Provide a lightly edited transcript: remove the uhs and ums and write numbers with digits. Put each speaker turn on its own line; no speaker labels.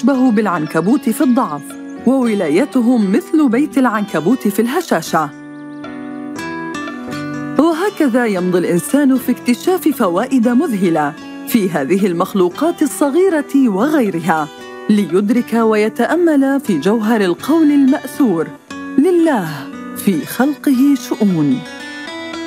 أشبه بالعنكبوت في الضعف، وولايتهم مثل بيت العنكبوت في الهشاشة. وهكذا يمضي الإنسان في اكتشاف فوائد مذهلة في هذه المخلوقات الصغيرة وغيرها، ليدرك ويتأمل في جوهر القول المأثور: لله في خلقه شؤون.